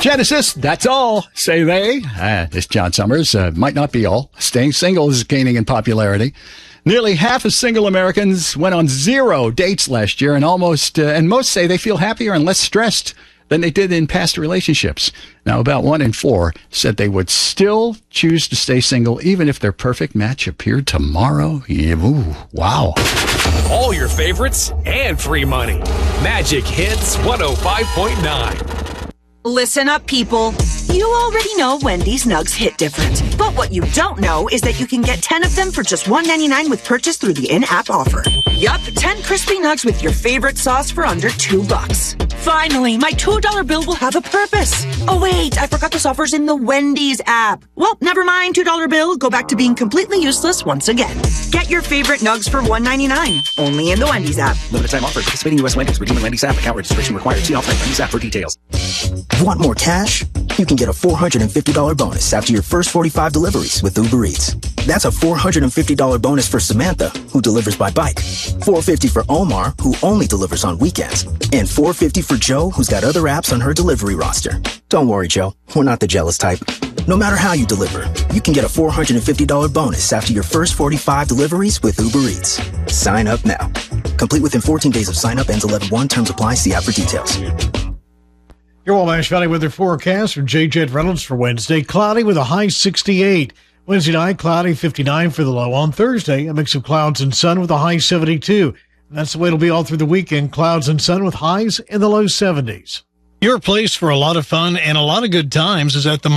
Genesis, that's all, say they. This John Summers might not be all. Staying single is gaining in popularity. Nearly half of single Americans went on 0 dates last year, and most say they feel happier and less stressed than they did in past relationships. Now, about 1 in 4 said they would still choose to stay single even if their perfect match appeared tomorrow. Yeah, ooh, wow. All your favorites and free money. Magic Hits 105.9. Listen up, people. You already know Wendy's Nugs hit different. But what you don't know is that you can get 10 of them for just $1.99 with purchase through the in-app offer. Yup, 10 crispy nugs with your favorite sauce for under $2. Finally, my $2 bill will have a purpose. Oh, wait, I forgot this offer's in the Wendy's app. Well, never mind, $2 bill. Go back to being completely useless once again. Get your favorite nugs for $1.99. Only in the Wendy's app. Limited time offer. Participating U.S. Wendy's. Redeeming Wendy's app. Account registration required. See offline Wendy's app for details. Want more cash? You can get a $450 bonus after your first 45 deliveries with Uber Eats. That's a $450 bonus for Samantha, who delivers by bike. $450 for Omar, who only delivers on weekends. And $450 for Joe, who's got other apps on her delivery roster. Don't worry, Joe. We're not the jealous type. No matter how you deliver, you can get a $450 bonus after your first 45 deliveries with Uber Eats. Sign up now. Complete within 14 days of sign up. Ends 11/1. Terms apply. See app for details. Your Wabash Valley weather forecast from J.J. Reynolds for Wednesday. Cloudy with a high 68. Wednesday night, cloudy, 59 for the low. On Thursday, a mix of clouds and sun with a high 72. And that's the way it'll be all through the weekend. Clouds and sun with highs in the low 70s. Your place for a lot of fun and a lot of good times is at the